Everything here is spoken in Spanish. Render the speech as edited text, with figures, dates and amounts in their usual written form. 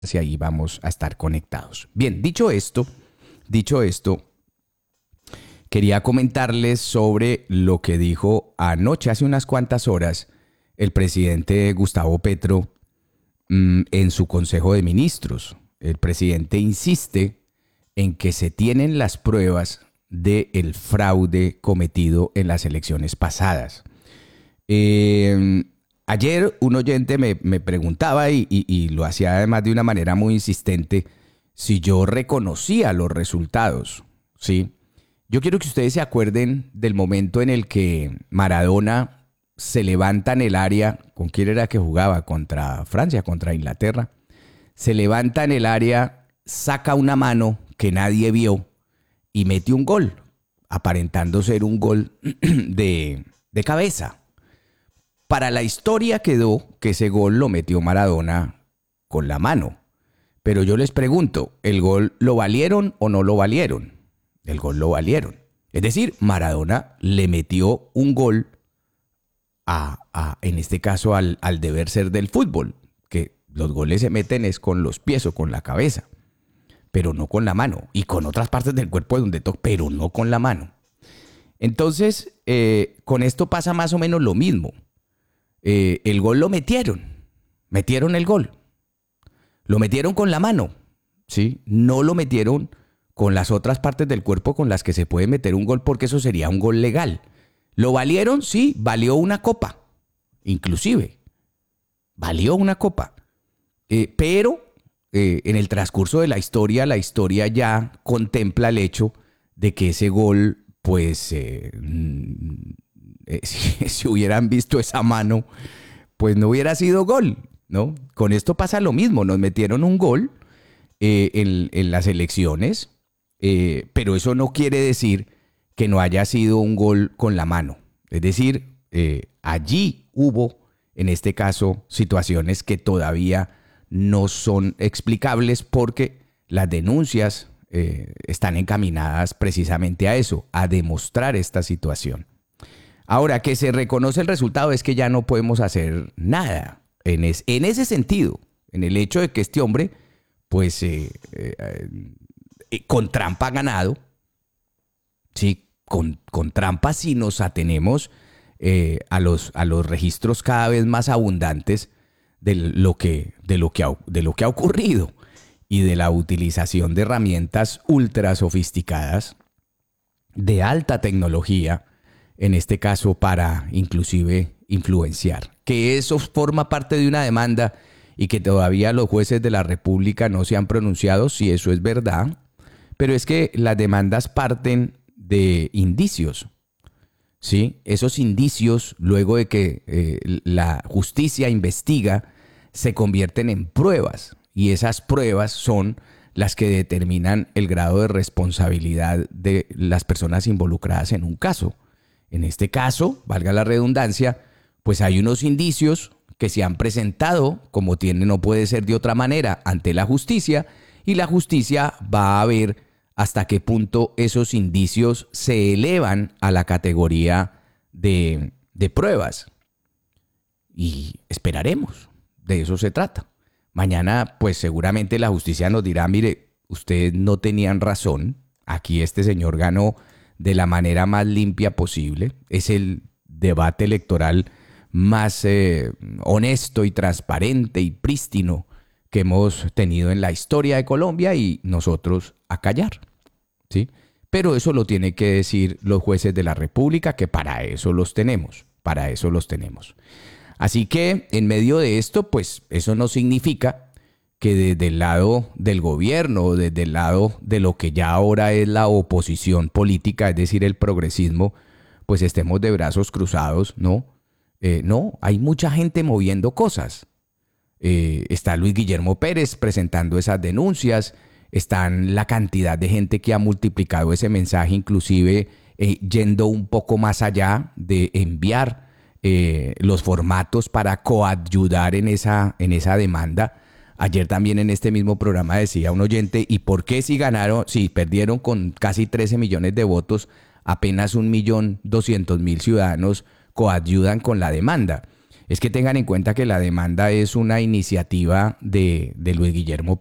y ahí vamos a estar conectados. Bien, dicho esto, quería comentarles sobre lo que dijo anoche, hace unas cuantas horas, el presidente Gustavo Petro en su Consejo de Ministros. El presidente insiste en que se tienen las pruebas del fraude cometido en las elecciones pasadas. Ayer un oyente me preguntaba y lo hacía además de una manera muy insistente si yo reconocía los resultados, ¿sí? Yo quiero que ustedes se acuerden del momento en el que Maradona se levanta en el área. ¿Con quién era que jugaba? Contra Francia, contra Inglaterra. Se levanta en el área, saca una mano que nadie vio y mete un gol, aparentando ser un gol de cabeza. Para la historia quedó que ese gol lo metió Maradona con la mano. Pero yo les pregunto, ¿el gol lo valieron o no lo valieron? El gol lo valieron. Es decir, Maradona le metió un gol en este caso al deber ser del fútbol, que los goles se meten es con los pies o con la cabeza, pero no con la mano, y con otras partes del cuerpo donde toca, pero no con la mano. Entonces, con esto pasa más o menos lo mismo. El gol lo metieron el gol, lo metieron con la mano, ¿sí? No lo metieron con las otras partes del cuerpo con las que se puede meter un gol, porque eso sería un gol legal. ¿Lo valieron? Sí, valió una copa, inclusive, valió una copa. Pero en el transcurso de la historia ya contempla el hecho de que ese gol, pues, si hubieran visto esa mano, pues no hubiera sido gol, ¿no? Con esto pasa lo mismo, nos metieron un gol en las elecciones, pero eso no quiere decir que no haya sido un gol con la mano. Es decir, allí hubo, en este caso, situaciones que todavía no son explicables porque las denuncias están encaminadas precisamente a eso, a demostrar esta situación. Ahora, que se reconoce el resultado es que ya no podemos hacer nada en ese sentido, en el hecho de que este hombre, pues, con trampa ha ganado, ¿sí? Con trampa, si nos atenemos a los registros cada vez más abundantes de lo que ha ocurrido y de la utilización de herramientas ultra sofisticadas de alta tecnología, en este caso para inclusive influenciar. Que eso forma parte de una demanda y que todavía los jueces de la República no se han pronunciado si eso es verdad, pero es que las demandas parten de indicios, ¿sí? Esos indicios, luego de que la justicia investiga, se convierten en pruebas, y esas pruebas son las que determinan el grado de responsabilidad de las personas involucradas en un caso. En este caso, valga la redundancia, pues hay unos indicios que se han presentado, como no puede ser de otra manera, ante la justicia, y la justicia va a ver hasta qué punto esos indicios se elevan a la categoría de pruebas. Y esperaremos, de eso se trata. Mañana, pues seguramente la justicia nos dirá, mire, ustedes no tenían razón, aquí este señor ganó de la manera más limpia posible, es el debate electoral más honesto y transparente y prístino que hemos tenido en la historia de Colombia, y nosotros a callar, ¿sí? Pero eso lo tienen que decir los jueces de la República, que para eso los tenemos. Así que en medio de esto, pues eso no significa que desde el lado del gobierno o desde el lado de lo que ya ahora es la oposición política, es decir, el progresismo, pues estemos de brazos cruzados, ¿no? No, hay mucha gente moviendo cosas. Está Luis Guillermo Pérez presentando esas denuncias, están la cantidad de gente que ha multiplicado ese mensaje, inclusive yendo un poco más allá de enviar los formatos para coadyudar en esa demanda. Ayer también en este mismo programa decía un oyente, ¿y por qué si perdieron con casi 13 millones de votos, apenas 1.200.000 ciudadanos coadyudan con la demanda? Es que tengan en cuenta que la demanda es una iniciativa de Luis Guillermo